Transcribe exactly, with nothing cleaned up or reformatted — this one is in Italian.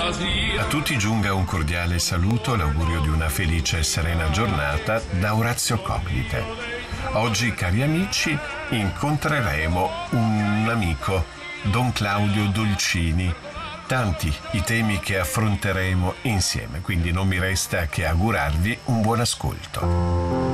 A tutti giunga un cordiale saluto, l'augurio di una felice e serena giornata da Orazio Cognite. Oggi, cari amici, incontreremo un amico, Don Claudio Dolcini. Tanti i temi che affronteremo insieme, quindi non mi resta che augurarvi un buon ascolto.